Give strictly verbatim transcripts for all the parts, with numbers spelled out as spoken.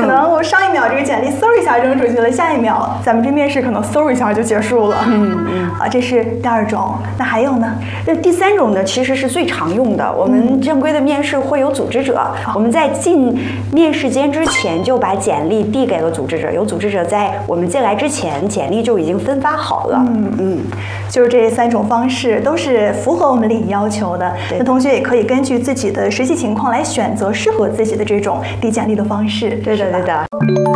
能我上一秒这个简历嗖一下扔出去了，下一秒咱们这面试可能嗖一下就结束了。 嗯嗯， 啊，这是第二种。那还有呢？ 这第三种呢，其实是最常用的。我们正规的面试会有组织者，嗯、我们在进面试间之前就把简历递给了组织者，有组织者在我们进来之前，简历就已经分发好了。 嗯嗯，就是这三种方式都是符合我们礼仪要求的。那同学也可以根据自己的实际情况来选择适合自己的这种递简历的方式。 对的，对的。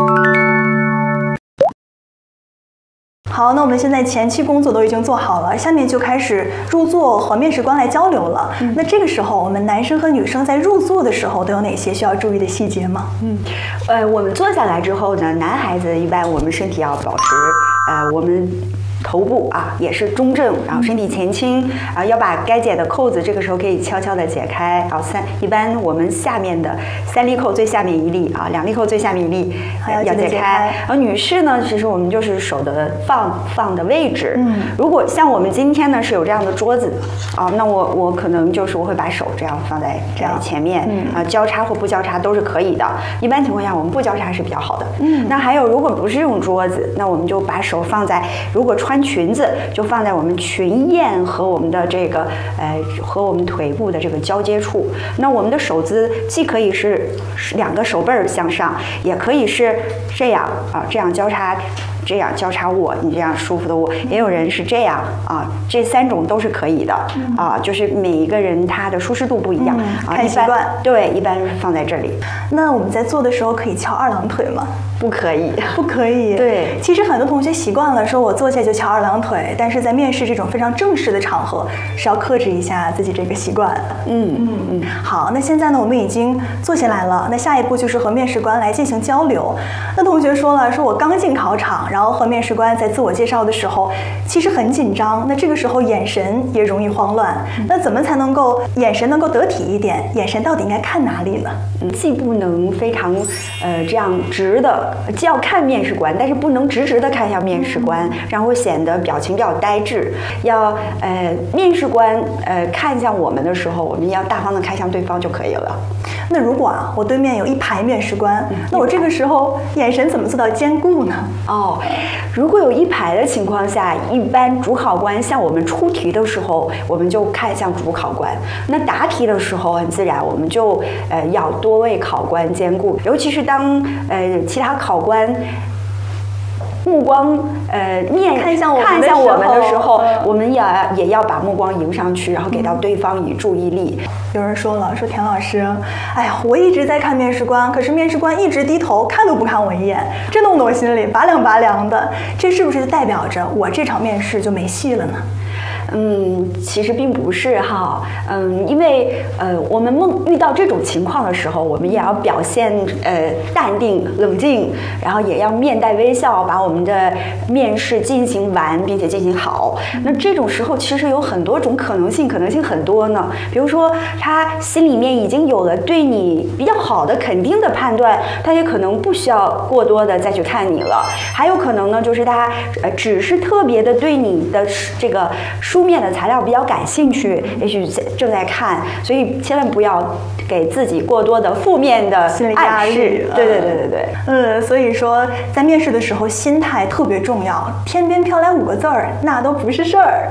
好，那我们现在前期工作都已经做好了，下面就开始入座和面试官来交流了。嗯、那这个时候，我们男生和女生在入座的时候都有哪些需要注意的细节吗？ 嗯，呃，我们坐下来之后呢，男孩子一般我们身体要保持，呃，我们。头部啊也是中正，然后身体前倾，啊要把该解的扣子这个时候可以悄悄的解开。然后三一般我们下面的三粒扣最下面一粒啊，两粒扣最下面一粒要解开。然后女士呢，其实我们就是手的放放的位置。嗯，如果像我们今天呢是有这样的桌子啊，那我我可能就是我会把手这样放在这样前面，嗯啊交叉或不交叉都是可以的。一般情况下我们不交叉是比较好的。嗯，那还有如果不是用桌子，那我们就把手放在如果穿。穿裙子就放在我们裙沿和我们的这个呃和我们腿部的这个交接处。那我们的手姿既可以是两个手背儿向上，也可以是这样啊，这样交叉。这样交叉握，你这样舒服的握，也有人是这样啊，这三种都是可以的啊，就是每一个人他的舒适度不一样、 嗯、啊，看习惯。 对，一般放在这里。 那我们在做的时候可以翘二郎腿吗？ 不可以， 不可以。 对， 其实很多同学习惯了说我坐下就翘二郎腿，但是在面试这种非常正式的场合是要克制一下自己这个习惯。 嗯嗯嗯。 好，那现在呢我们已经坐下来了，那下一步就是和面试官来进行交流。那同学说了，说我刚进考场。然后和面试官在自我介绍的时候，其实很紧张。那这个时候眼神也容易慌乱。那怎么才能够眼神能够得体一点？眼神到底应该看哪里呢？ 嗯，既不能非常呃这样直的，既要看面试官，但是不能直直的看向面试官，然后会显得表情比较呆滞。要呃面试官呃看向我们的时候，我们要大方的看向对方就可以了。 那如果啊，我对面有一排面试官，嗯、那我这个时候眼神怎么做到兼顾呢？ 哦。如果有一排的情况下，一般主考官向我们出题的时候，我们就看向主考官。那答题的时候，很自然我们就呃要多位考官兼顾，尤其是当呃其他考官。目光呃面看向我们看向我们的时候，呃、我们也也要把目光迎上去，然后给到对方以注意力。 有人说了，说田老师，哎呀，我一直在看面试官，可是面试官一直低头，看都不看我一眼，这弄得我心里拔凉拔凉的。这是不是就代表着我这场面试就没戏了呢？ 嗯，其实并不是哈，嗯，因为呃，我们梦遇到这种情况的时候，我们也要表现呃淡定冷静，然后也要面带微笑，把我们的面试进行完，并且进行好。那这种时候其实有很多种可能性，可能性很多呢。比如说，他心里面已经有了对你比较好的肯定的判断，他也可能不需要过多的再去看你了。还有可能呢，就是他呃只是特别的对你的这个书面的材料比较感兴趣，也许正在看，所以千万不要给自己过多的负面的心理压力。 对对对对对， 嗯，所以说在面试的时候，心态特别重要。天边飘来五个字儿，那都不是事儿。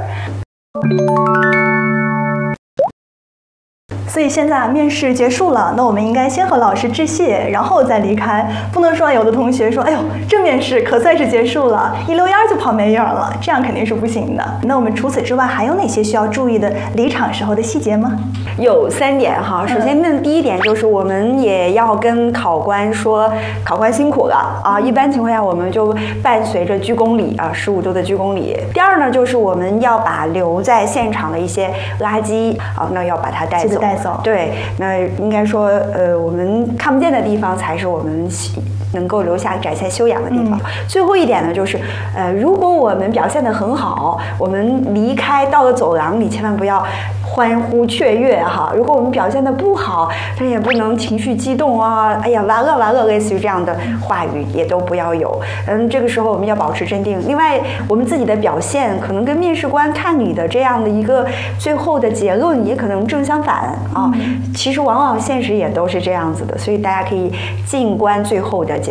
所以现在面试结束了，那我们应该先和老师致谢，然后再离开。不能说有的同学说，哎呦，这面试可算是结束了，一溜烟就跑没影了，这样肯定是不行的。那我们除此之外还有哪些需要注意的离场时候的细节吗？ 有三点哈。首先，那第一点就是我们也要跟考官说，考官辛苦了啊。一般情况下，我们就伴随着鞠躬礼啊，十五度的鞠躬礼。第二呢，就是我们要把留在现场的一些垃圾啊，那要把它带走。 带走。 对，那应该说，呃，我们看不见的地方才是我们能够留下展现修养的地方。嗯、最后一点呢，就是，呃，如果我们表现得很好，我们离开到了走廊里，千万不要欢呼雀跃哈。如果我们表现得不好，但也不能情绪激动啊，哎呀，完了完了，类似于这样的话语也都不要有。嗯，这个时候我们要保持镇定。另外，我们自己的表现可能跟面试官看你的这样的一个最后的结论也可能正相反啊。其实往往现实也都是这样子的，所以大家可以静观最后的结